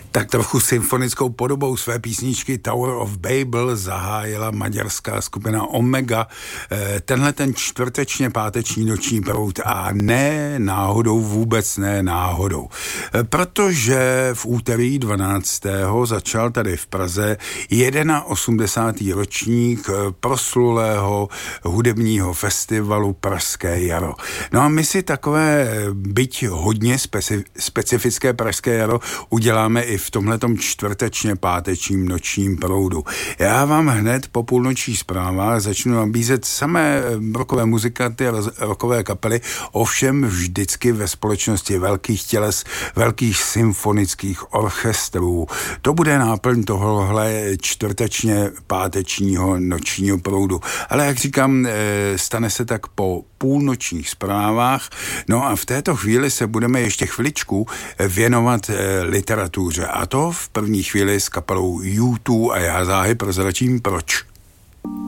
Tak trochu symfonickou podobou své písničky Tower of Babel zahájila maďarská skupina Omega tenhle ten čtvrtečně páteční noční proud a ne náhodou, vůbec ne náhodou. Protože v úterý 12. začal tady v Praze 81. ročník proslulého hudebního festivalu Pražské jaro. No a my si takové, byť hodně specifické Pražské jaro, uděláme i v tomhletom čtvrtečně pátečním nočním proudu. Já vám hned po půlnoční zprávách začnu nabízet samé rockové muzikanty a rockové kapely, ovšem vždycky ve společnosti velkých těles, velkých symfonických orchestrů. To bude náplň tohohle čtvrtečně pátečního nočního proudu. Ale jak říkám, stane se tak po půlnočních zprávách. No a v této chvíli se budeme ještě chviličku věnovat literatuře. A to v první chvíli s kapelou U2 a já záhy prozradím proč.